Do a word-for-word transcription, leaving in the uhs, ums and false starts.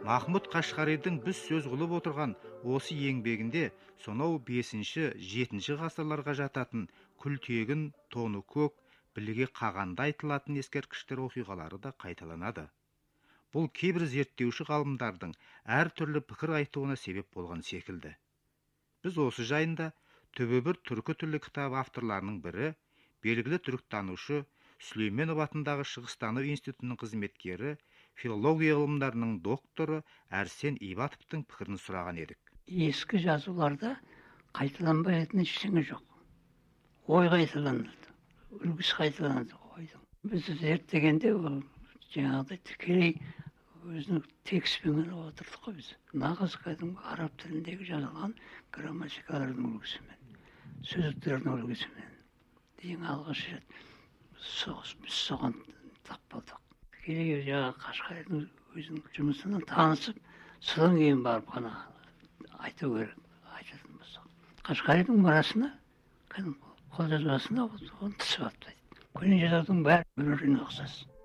Махмұд Қашқаридың біз сөз қылып отырған осы еңбегінде сонау бесінші, жетінші ғасырларға жататын күлтегін, тоны көк, біліге қағанда айтылатын ескерткіштер оқиғалары да қайталанады. Бұл кейбір зерттеуші ғалымдардың әр түрлі пікір айтуына себеп болған секілді. Біз осы жайында төбе бір түркі тілі кітабы авторларының бірі, белгілі түркітанушы Сүлейменов атындағы Шығыстану институтының қызметкері, филология ғылымдарының докторы Әрсен Ибатовтың пікірін сұраған едік. Ескі жазуларда қайталанбайтын ештеңе жоқ. Ой қайталанады, үлгісі қайталанады ойдың. Біз зерттегенде ол жаңағыдай тікелей өзінің текстпен отырдық қой біз. Нағыз кәдімгі араб тіліндегі жазылған грамматикалардың үлгісімен, сөздіктердің үлгісімен. Ең алғаш рет біз соған тап болдық. Тікелей жаңағы Қашқаридың өзінің жұмысынан танысып, содан кейін барып қана айту керек, айтатын болсақ. Қашқаридың мұрасына, қолжазбасына оны түсіп атпайды. Көне жазудың бәрі бір-біріне ұқсас.